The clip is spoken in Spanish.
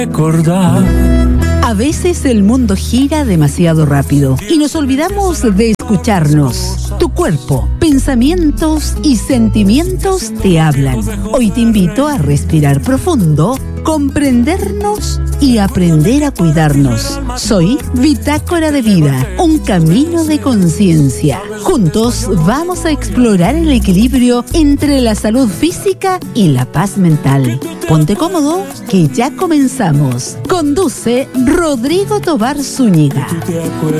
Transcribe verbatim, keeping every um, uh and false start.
recordar. A veces el mundo gira demasiado rápido y nos olvidamos de escucharnos. Tu cuerpo, pensamientos y sentimientos te hablan. Hoy te invito a respirar profundo, comprendernos y aprender a cuidarnos. Soy Bitácora de Vida, un camino de conciencia. Juntos vamos a explorar el equilibrio entre la salud física y la paz mental. Ponte cómodo, que ya comenzamos. Conduce Rodrigo Tobar Zúñiga.